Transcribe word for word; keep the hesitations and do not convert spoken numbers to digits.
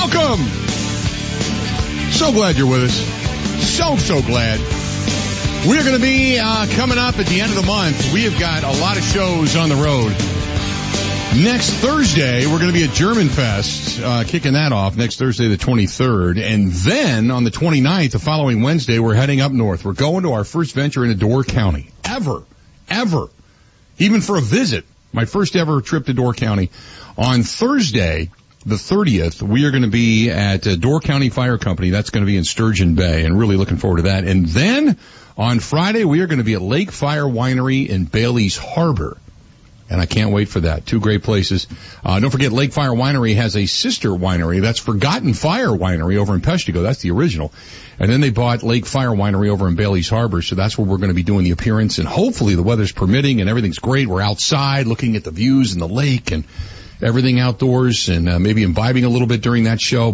Welcome. So glad you're with us. So, so glad. We're going to be uh, coming up at the end of the month. We have got a lot of shows on the road. Next Thursday, we're going to be at German Fest, uh, kicking that off next Thursday, the twenty-third. And then on the twenty-ninth, the following Wednesday, we're heading up north. We're going to our first venture into Door County. Ever. Ever. Even for a visit. My first ever trip to Door County. On Thursday, the thirtieth, we are going to be at uh, Door County Fire Company. That's going to be in Sturgeon Bay, and really looking forward to that. And then on Friday, we are going to be at Lake Fire Winery in Bailey's Harbor. And I can't wait for that. Two great places. Uh, don't forget, Lake Fire Winery has a sister winery. That's Forgotten Fire Winery over in Peshtigo. That's the original. And then they bought Lake Fire Winery over in Bailey's Harbor. So that's where we're going to be doing the appearance. And hopefully the weather's permitting and everything's great. We're outside looking at the views and the lake and everything outdoors, and uh, maybe imbibing a little bit during that show.